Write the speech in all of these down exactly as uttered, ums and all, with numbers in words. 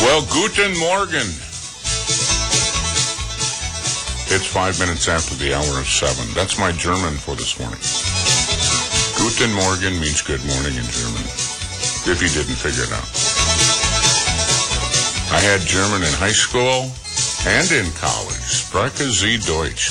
Well, guten Morgen. It's five minutes after the hour of seven. That's my German for this morning. Guten Morgen means good morning in German, if you didn't figure it out. I had German in high school and in college. Spreche Sie Deutsch.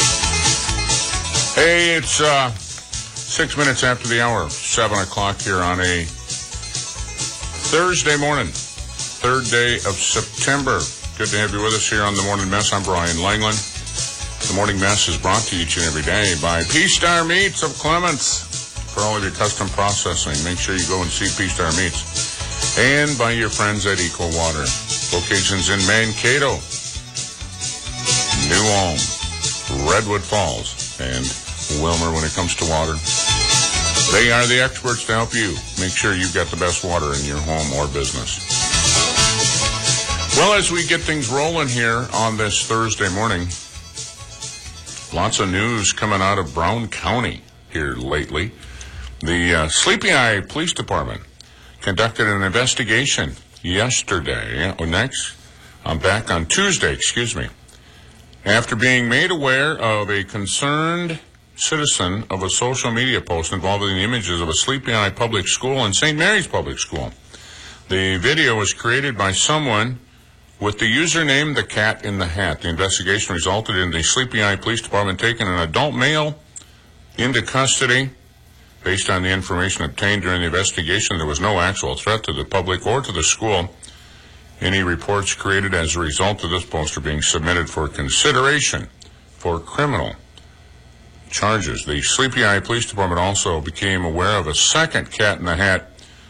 Hey, it's uh, six minutes after the hour, seven o'clock here on a Thursday morning, third day of September. Good to have you with us here on The Morning Mess. I'm Brian Langland. The Morning Mess is brought to you each and every day by P-Star Meats of Clements. For all of your custom processing, make sure you go and see P-Star Meats. And by your friends at Eco Water. Locations in Mankato, New Ulm, Redwood Falls, and Wilmer when it comes to water. They are the experts to help you make sure you've got the best water in your home or business. Well, as we get things rolling here on this Thursday morning, lots of news coming out of Brown County here lately. The uh, Sleepy Eye Police Department conducted an investigation yesterday, or next, I'm back on Tuesday, excuse me, after being made aware of a concerned citizen of a social media post involving the images of a Sleepy Eye public school and Saint Mary's Public School. The video was created by someone with the username The Cat in the Hat. The investigation resulted in the Sleepy Eye Police Department taking an adult male into custody. Based on the information obtained during the investigation, there was no actual threat to the public or to the school. Any reports created as a result of this post are being submitted for consideration for criminal charges. The Sleepy Eye Police Department also became aware of a second Cat in the Hat